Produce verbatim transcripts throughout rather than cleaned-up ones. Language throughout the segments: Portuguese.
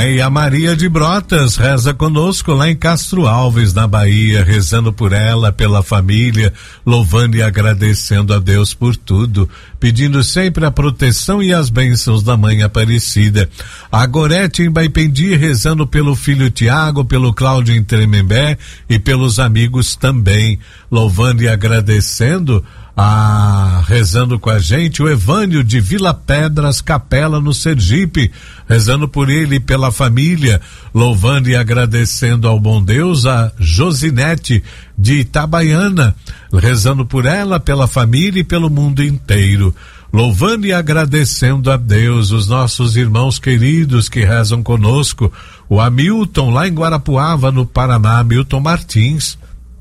É, e a Maria de Brotas reza conosco lá em Castro Alves, na Bahia, rezando por ela, pela família, louvando e agradecendo a Deus por tudo, pedindo sempre a proteção e as bênçãos da Mãe Aparecida. A Gorete em Baipendi, rezando pelo filho Tiago, pelo Cláudio em Tremembé e pelos amigos também, louvando e agradecendo. Ah, rezando com a gente, o Evânio de Vila Pedras, Capela, no Sergipe, rezando por ele e pela família, louvando e agradecendo ao bom Deus. A Josinete de Itabaiana, rezando por ela, pela família e pelo mundo inteiro, louvando e agradecendo a Deus. Os nossos irmãos queridos que rezam conosco, o Hamilton lá em Guarapuava, no Paraná, Hamilton Martins,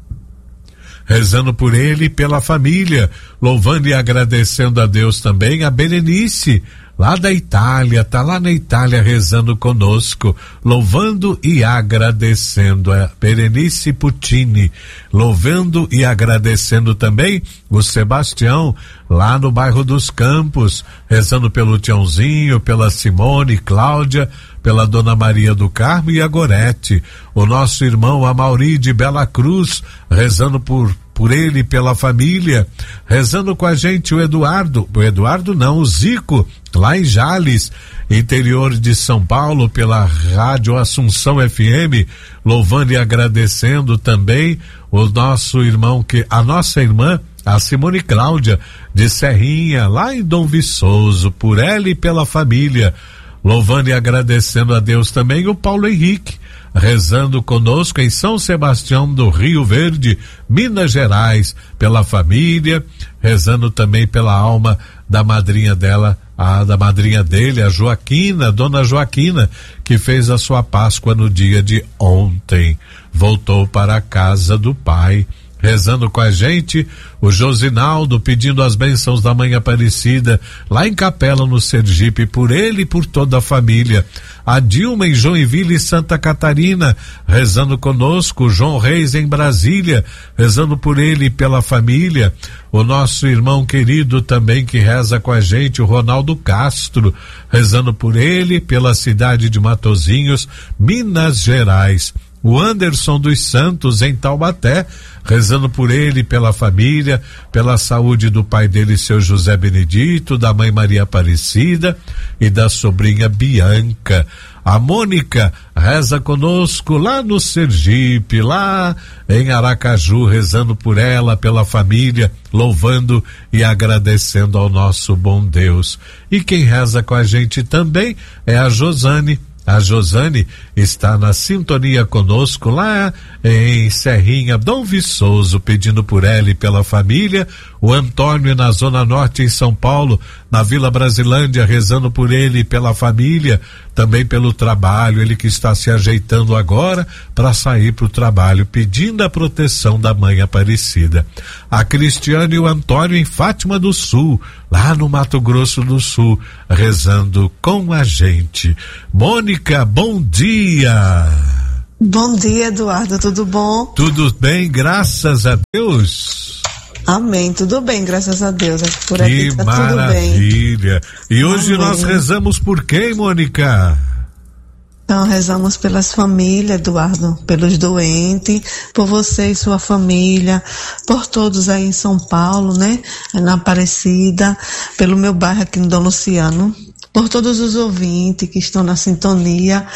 rezando por ele e pela família, louvando e agradecendo a Deus também. A Berenice, lá da Itália, tá lá na Itália rezando conosco, louvando e agradecendo. A Berenice Puccini, louvando e agradecendo também o Sebastião, lá no bairro dos Campos, rezando pelo Tiãozinho, pela Simone, Cláudia, pela Dona Maria do Carmo e a Gorete. O nosso irmão Amauri de Bela Cruz, rezando por por ele e pela família, rezando com a gente o Eduardo, o Eduardo não, o Zico, lá em Jales, interior de São Paulo, pela Rádio Assunção F M, louvando e agradecendo também o nosso irmão, que a nossa irmã, a Simone Cláudia, de Serrinha, lá em Dom Viçoso, por ela e pela família, louvando e agradecendo a Deus também. O Paulo Henrique, rezando conosco em São Sebastião do Rio Verde, Minas Gerais, pela família, rezando também pela alma da madrinha dela, a da madrinha dele, a Joaquina, Dona Joaquina, que fez a sua Páscoa no dia de ontem, voltou para a casa do Pai. Rezando com a gente, o Josinaldo, pedindo as bênçãos da Mãe Aparecida, lá em Capela, no Sergipe, por ele e por toda a família. A Dilma em Joinville e Santa Catarina, rezando conosco. O João Reis em Brasília, rezando por ele e pela família. O nosso irmão querido também que reza com a gente, o Ronaldo Castro, rezando por ele, pela cidade de Matozinhos, Minas Gerais. O Anderson dos Santos em Taubaté, rezando por ele, pela família, pela saúde do pai dele, seu José Benedito, da mãe Maria Aparecida e da sobrinha Bianca. A Mônica reza conosco lá no Sergipe, lá em Aracaju, rezando por ela, pela família, louvando e agradecendo ao nosso bom Deus. E quem reza com a gente também é a Josane. A Josane está na sintonia conosco lá em Serrinha, Dom Viçoso, pedindo por ela e pela família. O Antônio na Zona Norte em São Paulo, na Vila Brasilândia, rezando por ele e pela família, também pelo trabalho, ele que está se ajeitando agora para sair para o trabalho, pedindo a proteção da Mãe Aparecida. A Cristiane e o Antônio em Fátima do Sul, lá no Mato Grosso do Sul, rezando com a gente. Mônica, bom dia! Bom dia, Eduardo, tudo bom? Tudo bem, graças a Deus. Amém, tudo bem, graças a Deus. Por aqui que tá maravilha! Tudo bem. E hoje Amém. Nós rezamos por quem, Mônica? Então, rezamos pelas famílias, Eduardo, pelos doentes, por você e sua família, por todos aí em São Paulo, né? Na Aparecida, pelo meu bairro aqui no Dom Luciano, por todos os ouvintes que estão na sintonia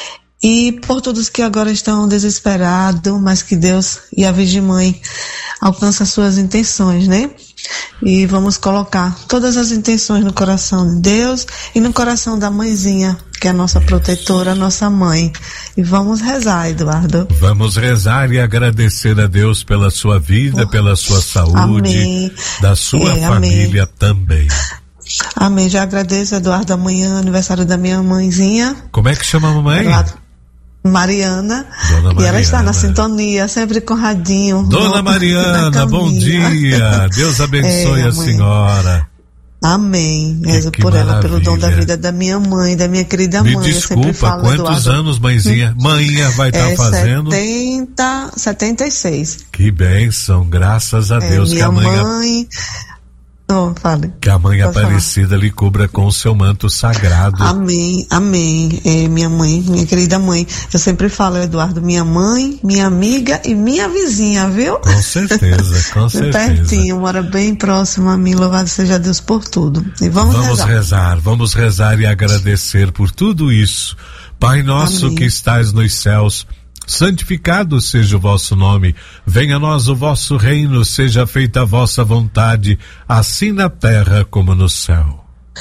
e por todos que agora estão desesperados, mas que Deus e a Virgem Mãe alcançam as suas intenções, né? E vamos colocar todas as intenções no coração de Deus e no coração da mãezinha, que é a nossa protetora, a nossa mãe. E vamos rezar, Eduardo. Vamos rezar e agradecer a Deus pela sua vida, oh, pela sua saúde, amém. Da sua é, família amém. Também. Amém. Já agradeço, Eduardo, amanhã, aniversário da minha mãezinha. Como é que chama a mamãe? Eduardo. Mariana, Dona Mariana, e ela está na sintonia, sempre com radinho. Dona Mariana, bom dia, Deus abençoe é, a senhora. Amém, rezo por maravilha. Ela, pelo dom da vida da minha mãe, da minha querida Me mãe. desculpa, eu sempre falo, quantos Eduardo, anos, mãezinha? Mãinha vai estar é, tá fazendo? setenta, setenta e seis. Que bênção, graças a é, Deus. Minha que a mãe... mãe... Oh, fale. Que a mãe Pode Aparecida falar. Lhe cubra com o seu manto sagrado. Amém, amém. É, minha mãe, minha querida mãe. Eu sempre falo, Eduardo, minha mãe, minha amiga e minha vizinha, viu? Com certeza, com certeza. Pertinho, mora bem próximo a mim, louvado seja Deus por tudo. E vamos, vamos rezar. rezar, vamos rezar e agradecer por tudo isso. Pai nosso Amém. Que estais nos céus, santificado seja o vosso nome, venha a nós o vosso reino, seja feita a vossa vontade, assim na terra como no céu.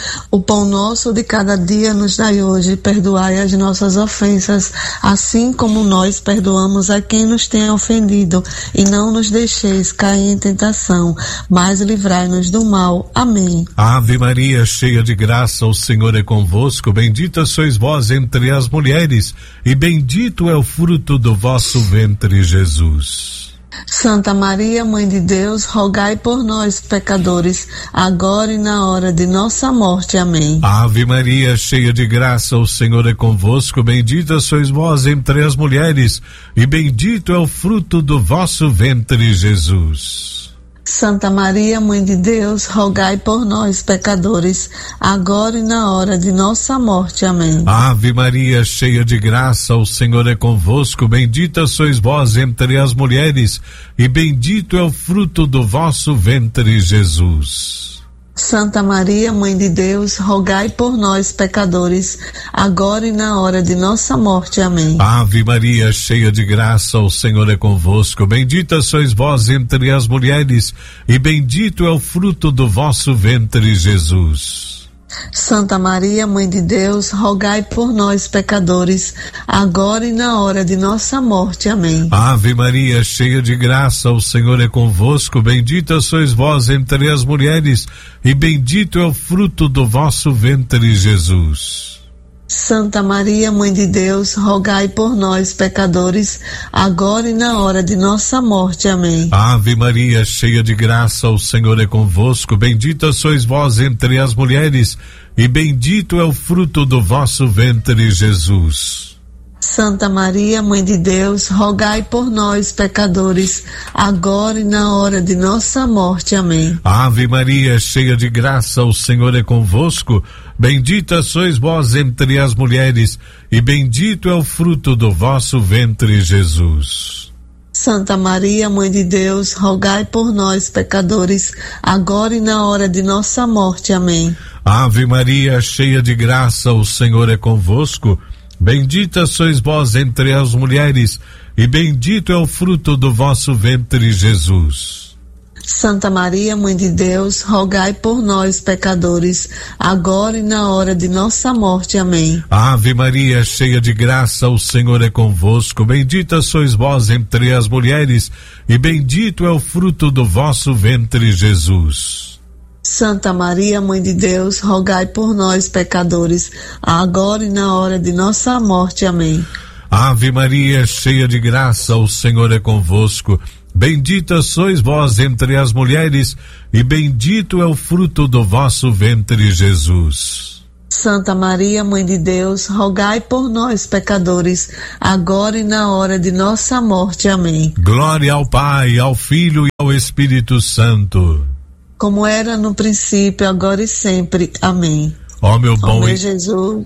O pão nosso de cada dia nos dai hoje, perdoai as nossas ofensas, assim como nós perdoamos a quem nos tem ofendido, e não nos deixeis cair em tentação, mas livrai-nos do mal. Amém. Ave Maria, cheia de graça, o Senhor é convosco, bendita sois vós entre as mulheres, e bendito é o fruto do vosso ventre, Jesus. Santa Maria, Mãe de Deus, rogai por nós, pecadores, agora e na hora de nossa morte. Amém. Ave Maria, cheia de graça, o Senhor é convosco, bendita sois vós entre as mulheres, e bendito é o fruto do vosso ventre, Jesus. Santa Maria, Mãe de Deus, rogai por nós, pecadores, agora e na hora de nossa morte. Amém. Ave Maria, cheia de graça, o Senhor é convosco, bendita sois vós entre as mulheres, e bendito é o fruto do vosso ventre, Jesus. Santa Maria, Mãe de Deus, rogai por nós, pecadores, agora e na hora de nossa morte. Amém. Ave Maria, cheia de graça, o Senhor é convosco, bendita sois vós entre as mulheres, e bendito é o fruto do vosso ventre, Jesus. Santa Maria, Mãe de Deus, rogai por nós, pecadores, agora e na hora de nossa morte. Amém. Ave Maria, cheia de graça, o Senhor é convosco, bendita sois vós entre as mulheres, e bendito é o fruto do vosso ventre, Jesus. Santa Maria, Mãe de Deus, rogai por nós, pecadores, agora e na hora de nossa morte. Amém. Ave Maria, cheia de graça, o Senhor é convosco, bendita sois vós entre as mulheres, e bendito é o fruto do vosso ventre, Jesus. Santa Maria, Mãe de Deus, rogai por nós, pecadores, agora e na hora de nossa morte. Amém. Ave Maria, cheia de graça, o Senhor é convosco, bendita sois vós entre as mulheres, e bendito é o fruto do vosso ventre, Jesus. Santa Maria, Mãe de Deus, rogai por nós, pecadores, agora e na hora de nossa morte. Amém. Ave Maria, cheia de graça, o Senhor é convosco, bendita sois vós entre as mulheres, e bendito é o fruto do vosso ventre, Jesus. Santa Maria, Mãe de Deus, rogai por nós, pecadores, agora e na hora de nossa morte. Amém. Ave Maria, cheia de graça, o Senhor é convosco, bendita sois vós entre as mulheres, e bendito é o fruto do vosso ventre, Jesus. Santa Maria, Mãe de Deus, rogai por nós, pecadores, agora e na hora de nossa morte. Amém. Ave Maria, cheia de graça, o Senhor é convosco, bendita sois vós entre as mulheres, e bendito é o fruto do vosso ventre, Jesus. Santa Maria, Mãe de Deus, rogai por nós, pecadores, agora e na hora de nossa morte. Amém. Glória ao Pai, ao Filho e ao Espírito Santo, como era no princípio, agora e sempre. Amém. Ó meu bom ó meu Jesus,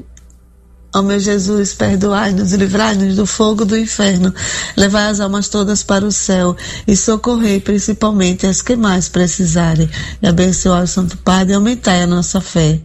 ó meu Jesus, perdoai-nos, livrai-nos do fogo do inferno, levai as almas todas para o céu e socorrei principalmente as que mais precisarem. E abençoai o Santo Padre e aumentai a nossa fé.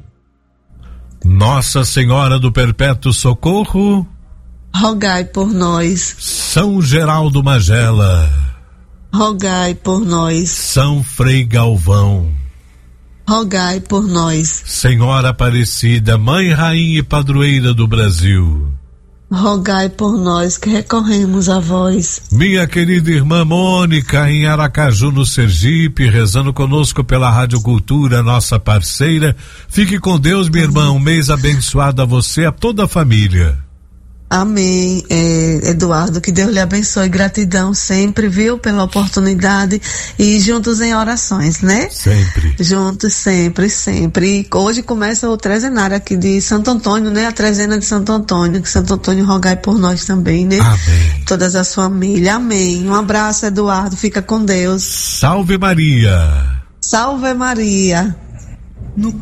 Nossa Senhora do Perpétuo Socorro, rogai por nós. São Geraldo Magela, rogai por nós. São Frei Galvão, rogai por nós. Senhora Aparecida, Mãe, Rainha e Padroeira do Brasil, rogai por nós que recorremos a vós. Minha querida irmã Mônica, em Aracaju, no Sergipe, rezando conosco pela Rádio Cultura, nossa parceira. Fique com Deus, minha irmã, um mês abençoado a você e a toda a família. Amém, é, Eduardo, que Deus lhe abençoe, gratidão sempre, viu, pela oportunidade, e juntos em orações, né? Sempre. Juntos sempre, sempre. E hoje começa o trezenário aqui de Santo Antônio, né? A trezena de Santo Antônio, que Santo Antônio rogai por nós também, né? Amém. Todas as famílias, amém. Um abraço, Eduardo, fica com Deus. Salve Maria. Salve Maria. No